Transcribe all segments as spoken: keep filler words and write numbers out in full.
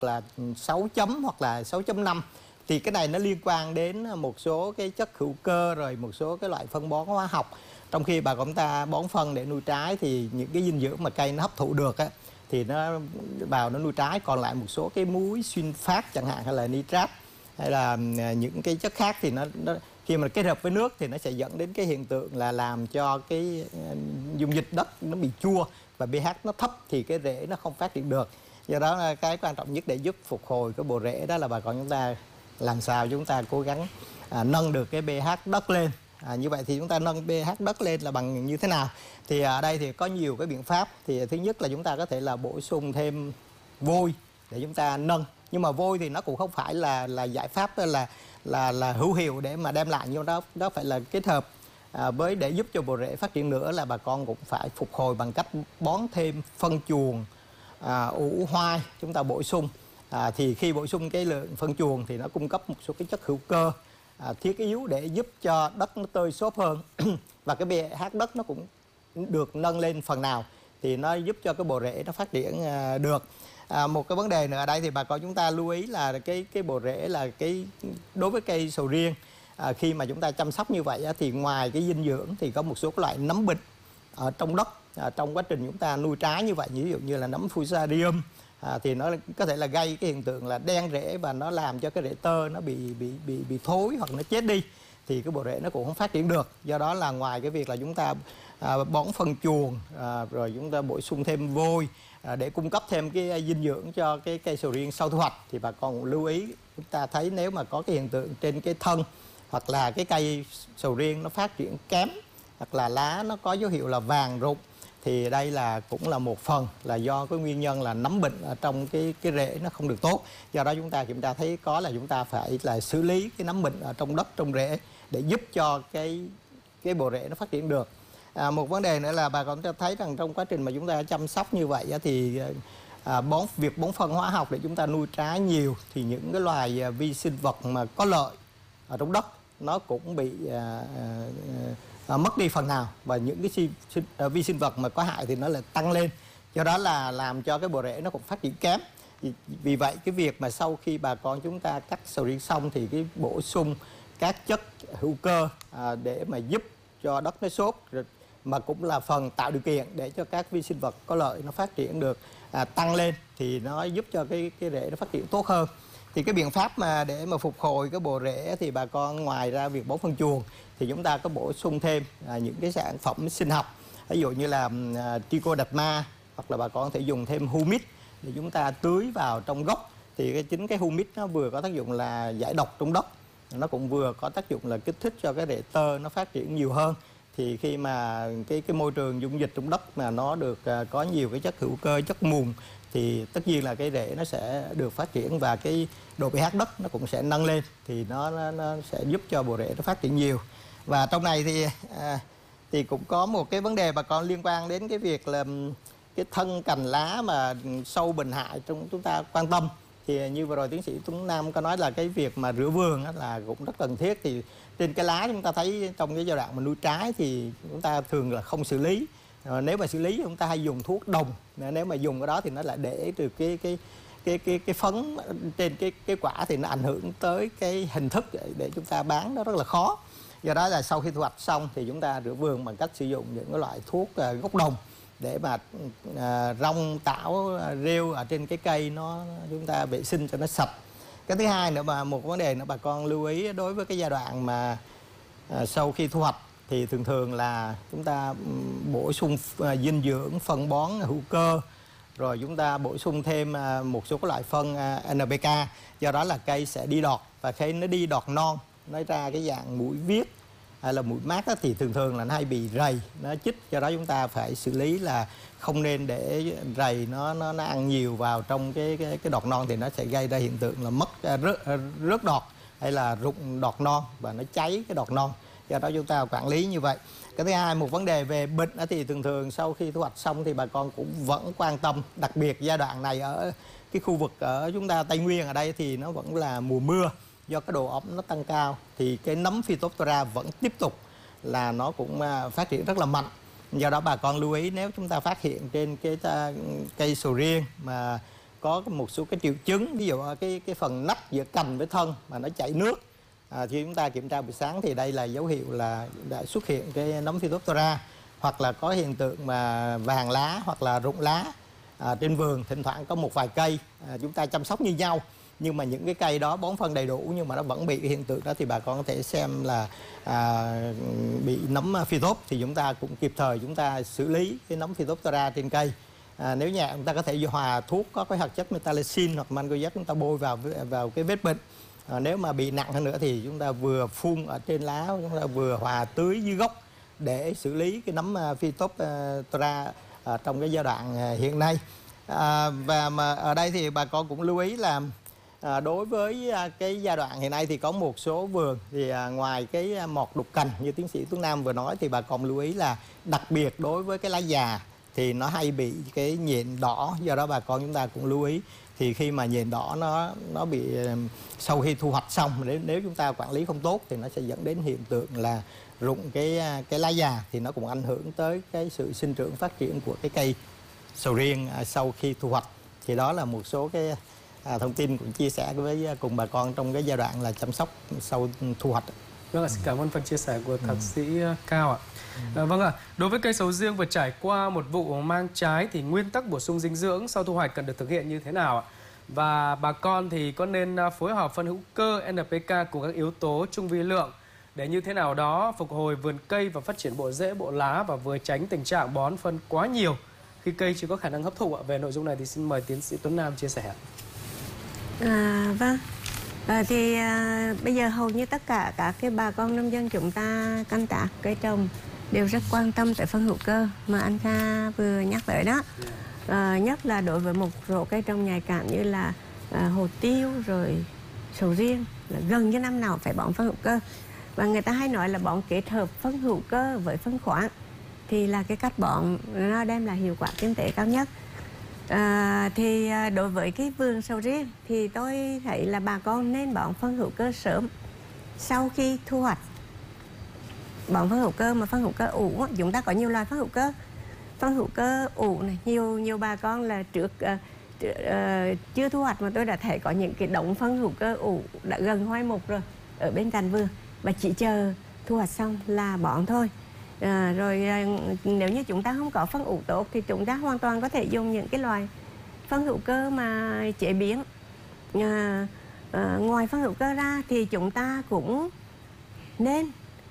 là sáu chấm hoặc là sáu chấm năm. Thì cái này nó liên quan đến một số cái chất hữu cơ rồi một số cái loại phân bón hóa học. Trong khi bà con ta bón phân để nuôi trái thì những cái dinh dưỡng mà cây nó hấp thụ được á, thì nó vào nó nuôi trái, còn lại một số cái muối xuyên phát chẳng hạn hay là nitrat hay là những cái chất khác thì nó, nó khi mà kết hợp với nước thì nó sẽ dẫn đến cái hiện tượng là làm cho cái dung dịch đất nó bị chua và pH nó thấp thì cái rễ nó không phát triển được. Do đó là cái quan trọng nhất để giúp phục hồi cái bộ rễ đó là bà con chúng ta làm sao chúng ta cố gắng à, nâng được cái pH đất lên. À, như vậy thì chúng ta nâng pH đất lên là bằng như thế nào? Thì ở đây thì có nhiều cái biện pháp. Thì thứ nhất là chúng ta có thể là bổ sung thêm vôi để chúng ta nâng. Nhưng mà vôi thì nó cũng không phải là là giải pháp là là là hữu hiệu để mà đem lại, nhưng đó đó phải là kết hợp à, với để giúp cho bộ rễ phát triển nữa là bà con cũng phải phục hồi bằng cách bón thêm phân chuồng, à, ủ hoai chúng ta bổ sung. À, thì khi bổ sung cái lượng phân chuồng thì nó cung cấp một số cái chất hữu cơ à, thiết yếu để giúp cho đất nó tơi xốp hơn và cái pH đất nó cũng được nâng lên phần nào thì nó giúp cho cái bộ rễ nó phát triển à, được. À, một cái vấn đề nữa ở đây thì bà con chúng ta lưu ý là cái cái bộ rễ là cái đối với cây sầu riêng à, khi mà chúng ta chăm sóc như vậy á, thì ngoài cái dinh dưỡng thì có một số cái loại nấm bệnh ở trong đất à, trong quá trình chúng ta nuôi trái như vậy, ví dụ như là nấm Fusarium à, thì nó có thể là gây cái hiện tượng là đen rễ và nó làm cho cái rễ tơ nó bị bị bị bị thối hoặc nó chết đi thì cái bộ rễ nó cũng không phát triển được. Do đó là ngoài cái việc là chúng ta à, bón phân chuồng à, rồi chúng ta bổ sung thêm vôi à, để cung cấp thêm cái dinh dưỡng cho cái cây sầu riêng sau thu hoạch thì bà con cũng lưu ý chúng ta thấy nếu mà có cái hiện tượng trên cái thân hoặc là cái cây sầu riêng nó phát triển kém hoặc là lá nó có dấu hiệu là vàng rụng thì đây là cũng là một phần là do cái nguyên nhân là nấm bệnh ở trong cái cái rễ nó không được tốt. Do đó chúng ta kiểm tra thấy có là chúng ta phải là xử lý cái nấm bệnh ở trong đất trong rễ để giúp cho cái cái bộ rễ nó phát triển được. À, một vấn đề nữa là bà con thấy rằng trong quá trình mà chúng ta chăm sóc như vậy thì à, bón việc bón phân hóa học để chúng ta nuôi trái nhiều thì những cái loài à, vi sinh vật mà có lợi ở trong đất nó cũng bị à, à, à, mất đi phần nào và những cái si, si, à, vi sinh vật mà có hại thì nó lại tăng lên. Do đó là làm cho cái bộ rễ nó cũng phát triển kém. Vì, vì vậy cái việc mà sau khi bà con chúng ta cắt sầu riêng xong thì cái bổ sung các chất hữu cơ à, để mà giúp cho đất nó xốp mà cũng là phần tạo điều kiện để cho các vi sinh vật có lợi nó phát triển được à, tăng lên thì nó giúp cho cái cái rễ nó phát triển tốt hơn. Thì cái biện pháp mà để mà phục hồi cái bộ rễ thì bà con ngoài ra việc bón phân chuồng thì chúng ta có bổ sung thêm à, những cái sản phẩm sinh học, ví dụ như là à, trichoderma hoặc là bà con có thể dùng thêm humic để chúng ta tưới vào trong gốc. Thì cái chính cái humic nó vừa có tác dụng là giải độc trong đất, nó cũng vừa có tác dụng là kích thích cho cái rễ tơ nó phát triển nhiều hơn. Thì khi mà cái cái môi trường dung dịch trong đất mà nó được uh, có nhiều cái chất hữu cơ, chất mùn thì tất nhiên là cái rễ nó sẽ được phát triển và cái độ pH đất nó cũng sẽ nâng lên thì nó, nó, nó sẽ giúp cho bộ rễ nó phát triển nhiều. Và trong này thì uh, thì cũng có một cái vấn đề bà con liên quan đến cái việc là cái thân cành lá mà sâu bệnh hại trong chúng ta quan tâm. Thì như vừa rồi tiến sĩ Tuấn Nam có nói là cái việc mà rửa vườn là cũng rất cần thiết. Thì trên cái lá chúng ta thấy trong cái giai đoạn mà nuôi trái thì chúng ta thường là không xử lý. Rồi nếu mà xử lý chúng ta hay dùng thuốc đồng. Nếu mà dùng cái đó thì nó lại để được cái cái cái cái cái phấn trên cái cái quả thì nó ảnh hưởng tới cái hình thức để chúng ta bán nó rất là khó. Do đó là sau khi thu hoạch xong thì chúng ta rửa vườn bằng cách sử dụng những cái loại thuốc gốc đồng để mà à, rong tảo rêu ở trên cái cây nó chúng ta vệ sinh cho nó sạch. Cái thứ hai nữa mà một vấn đề nữa bà con lưu ý đối với cái giai đoạn mà à, sau khi thu hoạch thì thường thường là chúng ta bổ sung à, dinh dưỡng phân bón hữu cơ, rồi chúng ta bổ sung thêm à, một số các loại phân à, en pê ca. Do đó là cây sẽ đi đọt và khi nó đi đọt non nó ra cái dạng mũi viết hay là mũi mát đó, thì thường thường là nó hay bị rầy, nó chích. Do đó chúng ta phải xử lý là không nên để rầy nó nó, nó ăn nhiều vào trong cái, cái cái đọt non thì nó sẽ gây ra hiện tượng là mất rớt, rớt đọt hay là rụng đọt non và nó cháy cái đọt non. Do đó chúng ta quản lý như vậy. Cái thứ hai, một vấn đề về bệnh thì thường thường sau khi thu hoạch xong thì bà con cũng vẫn quan tâm, đặc biệt giai đoạn này ở cái khu vực ở chúng ta Tây Nguyên ở đây thì nó vẫn là mùa mưa, do cái độ ẩm nó tăng cao thì cái nấm Phytophthora vẫn tiếp tục là nó cũng phát triển rất là mạnh. Do đó bà con lưu ý nếu chúng ta phát hiện trên cái cây sầu riêng mà có một số cái triệu chứng, ví dụ cái cái phần nách giữa cành với thân mà nó chảy nước, à, khi chúng ta kiểm tra buổi sáng thì đây là dấu hiệu là đã xuất hiện cái nấm Phytophthora. Hoặc là có hiện tượng mà vàng lá hoặc là rụng lá à, trên vườn, thỉnh thoảng có một vài cây à, chúng ta chăm sóc như nhau, nhưng mà những cái cây đó bón phân đầy đủ nhưng mà nó vẫn bị hiện tượng đó, thì bà con có thể xem là à, bị nấm Phytophthora, thì chúng ta cũng kịp thời chúng ta xử lý cái nấm Phytophthora trên cây. À, nếu nhà chúng ta có thể hòa thuốc có cái hoạt chất metallocin hoặc mangojet chúng ta bôi vào vào cái vết bệnh. À, nếu mà bị nặng hơn nữa thì chúng ta vừa phun ở trên lá, chúng ta vừa hòa tưới dưới gốc để xử lý cái nấm Phytophthora à, trong cái giai đoạn à, hiện nay. À, và mà ở đây thì bà con cũng lưu ý là à, đối với à, cái giai đoạn hiện nay thì có một số vườn thì à, ngoài cái mọt đục cành như tiến sĩ Tuấn Nam vừa nói, thì bà con lưu ý là đặc biệt đối với cái lá già thì nó hay bị cái nhện đỏ, do đó bà con chúng ta cũng lưu ý. Thì khi mà nhện đỏ nó nó bị sau khi thu hoạch xong, nếu nếu chúng ta quản lý không tốt thì nó sẽ dẫn đến hiện tượng là rụng cái cái lá già, thì nó cũng ảnh hưởng tới cái sự sinh trưởng phát triển của cái cây sầu riêng sau khi thu hoạch. Thì đó là một số cái à, thông tin cũng chia sẻ với cùng bà con trong cái giai đoạn là chăm sóc sau thu hoạch. Vâng ạ, xin cảm ơn phần chia sẻ của thạc sĩ Cao ạ. À, vâng ạ, đối với cây sầu riêng vừa trải qua một vụ mang trái thì nguyên tắc bổ sung dinh dưỡng sau thu hoạch cần được thực hiện như thế nào ạ? Và bà con thì có nên phối hợp phân hữu cơ en pê ca cùng các yếu tố trung vi lượng để như thế nào đó phục hồi vườn cây và phát triển bộ rễ, bộ lá, và vừa tránh tình trạng bón phân quá nhiều khi cây chưa có khả năng hấp thụ ạ? Về nội dung này thì xin mời tiến sĩ Tuấn Nam chia sẻ. À, vâng. À, thì à, bây giờ hầu như tất cả các cái bà con nông dân chúng ta canh tác cây trồng đều rất quan tâm tới phân hữu cơ mà anh Kha vừa nhắc tới đó. À, nhất là đối với một số cây trồng nhạy cảm như là à, hồ tiêu rồi sầu riêng, là gần như năm nào phải bón phân hữu cơ. Và người ta hay nói là bón kết hợp phân hữu cơ với phân khoáng thì là cái cách bón nó đem lại hiệu quả kinh tế cao nhất. À, thì đối với cái vườn sầu riêng thì tôi thấy là bà con nên bón phân hữu cơ sớm sau khi thu hoạch. Bón phân hữu cơ mà phân hữu cơ ủ, chúng ta có nhiều loại phân hữu cơ. Phân hữu cơ ủ này, nhiều nhiều bà con là trước uh, uh, chưa thu hoạch mà tôi đã thấy có những cái đống phân hữu cơ ủ đã gần hoai mục rồi ở bên cạnh vườn, và chỉ chờ thu hoạch xong là bón thôi. À, rồi à, nếu như chúng ta không có phân ủ tốt thì chúng ta hoàn toàn có thể dùng những cái loại phân hữu cơ mà chế biến. À, à, ngoài phân hữu cơ ra thì chúng ta cũng nên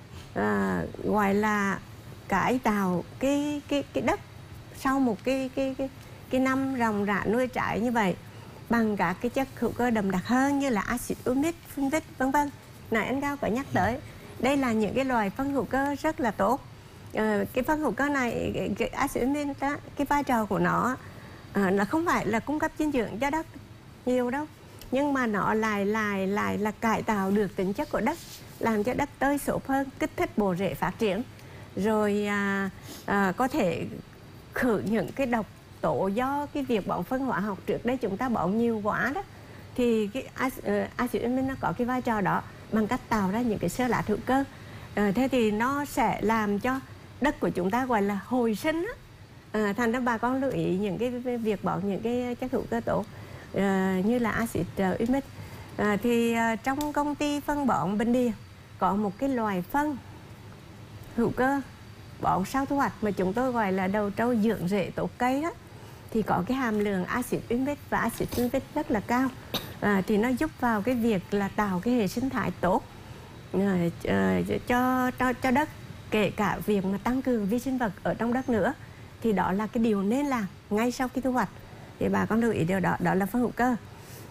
à, gọi là cải tạo cái cái cái đất sau một cái cái cái cái năm ròng rã nuôi trái như vậy bằng các cái chất hữu cơ đậm đặc hơn như là axit humic, funvic vân vân. Nãy anh Cao có nhắc tới, đây là những cái loại phân hữu cơ rất là tốt. À, cái phân hữu cơ này, cái, cái axit humic đó, cái vai trò của nó à, là không phải là cung cấp dinh dưỡng cho đất nhiều đâu, nhưng mà nó lại lại lại là cải tạo được tính chất của đất, làm cho đất tơi xốp hơn, kích thích bộ rễ phát triển, rồi à, à, có thể khử những cái độc tố do cái việc bón phân hóa học trước đây chúng ta bón nhiều quá đó, thì cái axit humic nó có cái vai trò đó bằng cách tạo ra những cái xơ lát hữu cơ. À, thế thì nó sẽ làm cho đất của chúng ta gọi là hồi sinh á. À, thành ra bà con lưu ý những cái việc bón những cái chất hữu cơ tốt à, như là axit humic. À, thì à, trong công ty phân bón Bình Điền có một cái loài phân hữu cơ bón sau thu hoạch mà chúng tôi gọi là đầu trâu dưỡng rễ tốt cây đó, thì có cái hàm lượng axit humic và axit fulvic rất là cao. À, thì nó giúp vào cái việc là tạo cái hệ sinh thái tốt à, à, cho, cho cho đất, kể cả việc mà tăng cường vi sinh vật ở trong đất nữa. Thì đó là cái điều nên làm ngay sau khi thu hoạch. Thì bà con lưu ý điều đó, đó là phân hữu cơ.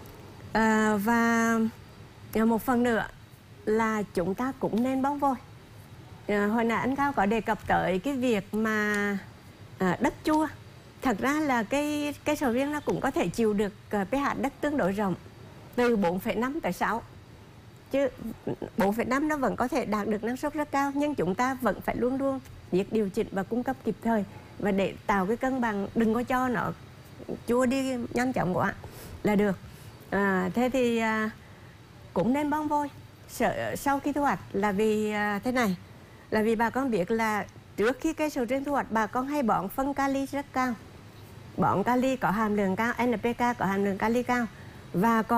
À, và một phần nữa là chúng ta cũng nên bón vôi. À, hồi nãy anh Cao có đề cập tới cái việc mà à, đất chua. Thật ra là cái cái sầu riêng nó cũng có thể chịu được uh, pH đất tương đối rộng từ bốn phẩy năm tới sáu. Chứ bốn phẩy năm nó vẫn có thể đạt được năng suất rất cao, nhưng chúng ta vẫn phải luôn luôn biết điều chỉnh và cung cấp kịp thời, và để tạo cái cân bằng, đừng có cho nó chua đi nhanh chóng quá là được. À, thế thì à, cũng nên bón vôi sau khi thu hoạch, là vì à, thế này, là vì bà con biết là trước khi cây sầu riêng thu hoạch bà con hay bón phân kali rất cao bón kali có hàm lượng cao, en pê ca có hàm lượng kali cao và còn